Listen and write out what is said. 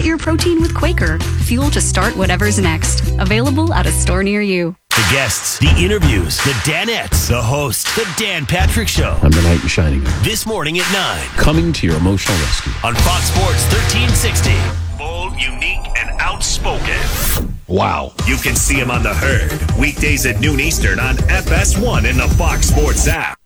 Get your protein with Quaker, fuel to start whatever's next. Available at a store near you. The guests, the interviews, the Danettes, the host, the Dan Patrick Show. I'm the knight in shining. This morning at 9. Coming to your emotional rescue. On Fox Sports 1360. Bold, unique, and outspoken. Wow. You can see him on The Herd. Weekdays at noon Eastern on FS1 in the Fox Sports app.